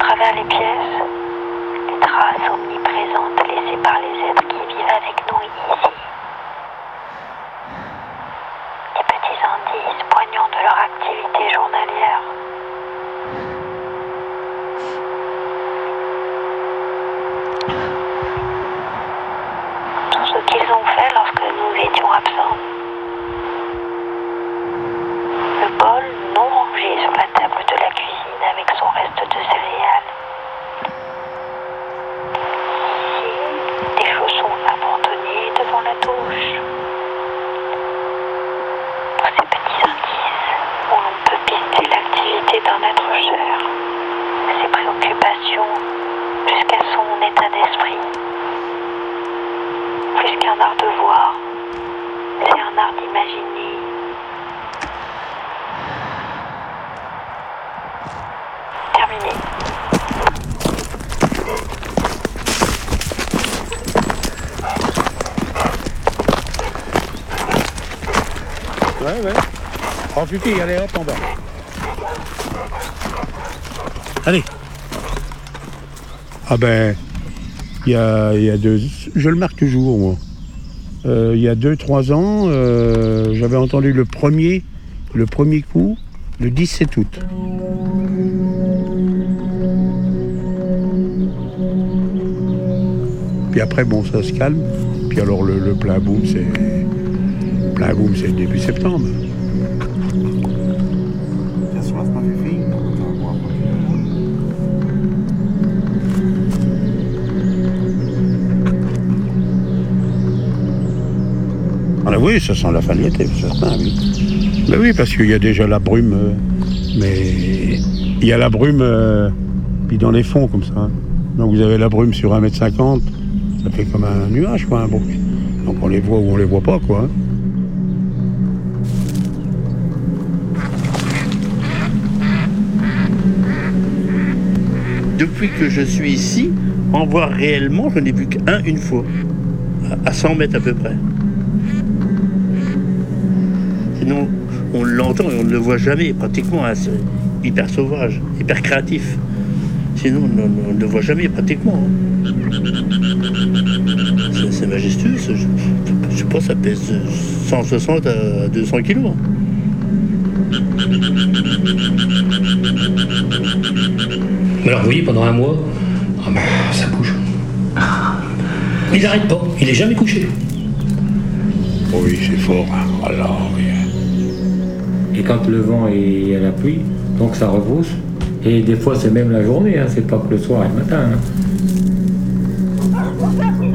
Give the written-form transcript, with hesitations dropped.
travers les pièces, les traces omniprésentes laissées par les êtres qui vivent avec nous ici. Les petits indices poignants de leur activité journalière. Tout ce qu'ils ont fait lorsque nous étions absents. Le bol non rangé sur la table de la cuisine avec son reste de céréales. Ici, des chaussons abandonnés devant la douche. Tous ces petits indices où l'on peut pister l'activité d'un être cher, ses préoccupations jusqu'à son état d'esprit. Plus qu'un art de voir, c'est un art d'imaginer. Terminé. Ouais. Oh putain, allez hop en bas. Allez. Ah ben, il y a deux... Je le marque toujours, moi. Il y a 2-3 ans, j'avais entendu le premier coup, le 17 août. Puis après, bon, ça se calme. Puis alors, le plein boom, c'est début septembre. Ah oui, ça sent la fin de l'été, c'est certain, oui. Mais oui, parce qu'il y a déjà la brume, mais il y a la brume puis dans les fonds comme ça. Hein. Donc vous avez la brume sur 1,50 m, ça fait comme un nuage, quoi, un bouc. Donc on les voit ou on les voit pas, quoi. Hein. Depuis que je suis ici, en voir réellement, je n'ai vu qu'un une fois, à 100 mètres à peu près. Sinon, on l'entend et on ne le voit jamais, pratiquement. Hein, c'est hyper sauvage, hyper créatif. Sinon, on ne le voit jamais, pratiquement. Hein. C'est majestueux. Je pense que ça pèse 160 à 200 kilos. Hein. Alors oui, pendant un mois, ça bouge. Il n'arrête pas, il est jamais couché. Oui, c'est fort. Hein. Alors, oui. Et quand le vent est à la pluie, donc ça rebrousse. Et des fois c'est même la journée, hein, c'est pas que le soir et le matin. Hein.